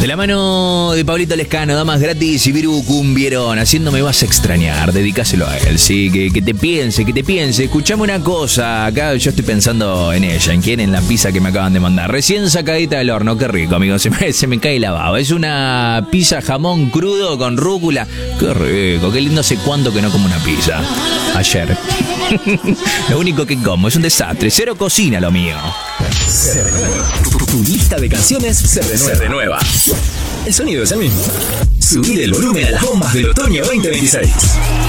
De la mano de Pablito Lescano, Damas Gratis y Viru Cumbieron, haciéndome vas a extrañar, dedicáselo a él, sí, que te piense. Escuchame una cosa, acá yo estoy pensando en ella, en quién, en la pizza que me acaban de mandar. Recién sacadita del horno, qué rico, amigo, se me cae la baba. Es una pizza jamón crudo con rúcula, qué rico, qué lindo, hace cuánto que no como una pizza. Ayer. Lo único que como es un desastre, cero cocina lo mío. Se renueva. Tu lista de canciones se renueva. El sonido es el mismo. Subir el volumen a las bombas del otoño 2026.